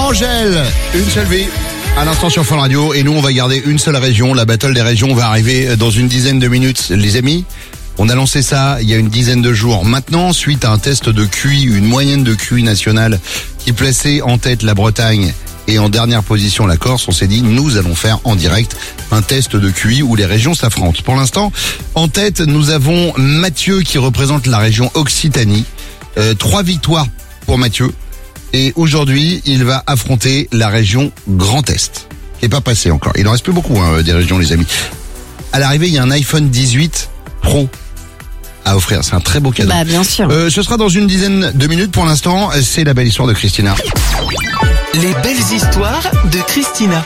Angèle, une seule vie. À l'instant sur Fun Radio, et nous on va garder une seule région. La battle des régions va arriver dans une dizaine de minutes, les amis. On a lancé ça il y a une dizaine de jours. Maintenant, suite à un test de QI, une moyenne de QI nationale qui plaçait en tête la Bretagne et en dernière position la Corse, on s'est dit nous allons faire en direct un test de QI où les régions s'affrontent. Pour l'instant, en tête, nous avons Mathieu qui représente la région Occitanie. 3 victoires pour Mathieu. Et aujourd'hui, il va affronter la région Grand Est, qui n'est pas passée encore. Il en reste plus beaucoup des régions, les amis. À l'arrivée, il y a un iPhone 18 Pro à offrir. C'est un très beau cadeau. Bah, bien sûr. Ce sera dans une dizaine de minutes. Pour l'instant, c'est la belle histoire de Christina. Les belles histoires de Christina.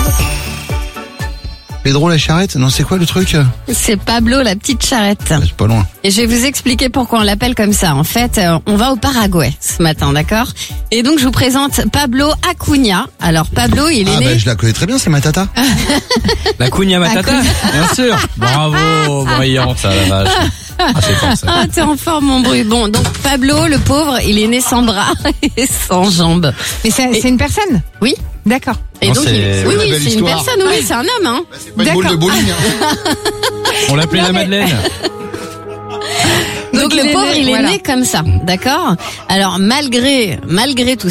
Pedro la charrette? Non, c'est quoi le truc? C'est Pablo, la petite charrette. C'est pas loin. Et je vais vous expliquer pourquoi on l'appelle comme ça. En fait, on va au Paraguay ce matin, d'accord? Et donc, je vous présente Pablo Acuna. Alors, Pablo, il est né... je la connais très bien, c'est ma tata. La Cunha Matata, bien sûr. Bravo, brillante, ça, la vache. Ah, c'est fort, ça. Ah, t'es en forme, mon bruit. Bon, donc Pablo, le pauvre, il est né sans bras et sans jambes. Mais c'est une personne? Oui. D'accord. Et Non, donc, c'est- oui, la belle c'est une histoire. personne, oui, c'est un homme, hein. C'est pas une boule de bowling. On l'appelait la Madeleine. Donc il le est pauvre, né, il est voilà. né comme ça, d'accord? Alors malgré tout